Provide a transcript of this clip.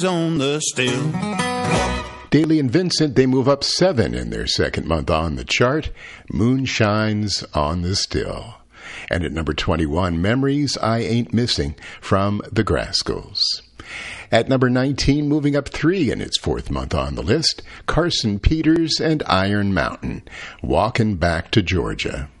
on the still. Daly and Vincent, they move up 7 in their second month on the chart. Moon shines on the still. And at number 21, Memories I Ain't Missing from the Graskels. At number 19, moving up 3 in its fourth month on the list, Carson Peters and Iron Mountain, Walking Back to Georgia.